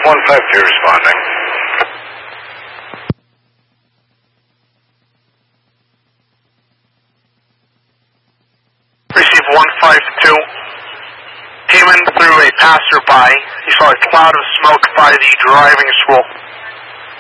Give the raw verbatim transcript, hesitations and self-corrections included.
one five two responding. Receive one five two. Came in through a passerby. He saw a cloud of smoke by the driving school.